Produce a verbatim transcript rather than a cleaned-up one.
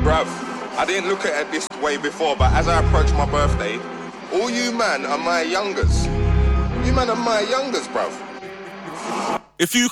Bruv, I didn't look at it this way before, but as I approach my birthday, all you man are my youngers. You man are my youngers, bruv. If you